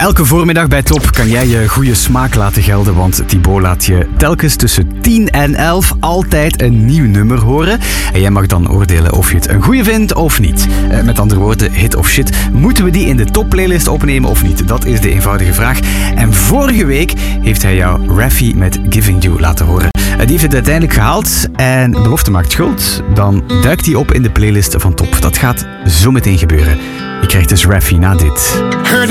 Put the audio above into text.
Elke voormiddag bij Top kan jij je goede smaak laten gelden, want Thibaut laat je telkens tussen 10 en 11 altijd een nieuw nummer horen. En jij mag dan oordelen of je het een goeie vindt of niet. Met andere woorden, hit of shit. Moeten we die in de Top-playlist opnemen of niet? Dat is de eenvoudige vraag. En vorige week heeft hij jou Raffi met Giving You laten horen. Die heeft het uiteindelijk gehaald en belofte maakt schuld. Dan duikt hij op in de playlist van Top. Dat gaat zo meteen gebeuren. Je krijgt dus Raffi na dit. Heard